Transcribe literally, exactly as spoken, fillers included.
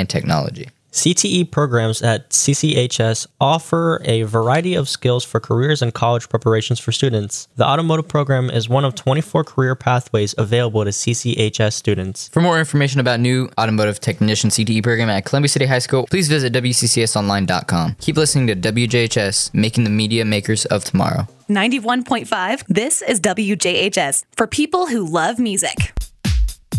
and technology. C T E programs at C C H S offer a variety of skills for careers and college preparations for students. The automotive program is one of twenty-four career pathways available to C C H S students. For more information about new automotive technician C T E program at Columbia City High School, please visit W C C S online dot com. Keep listening to W J H S, making the media makers of tomorrow. ninety-one point five, this is W J H S, for people who love music.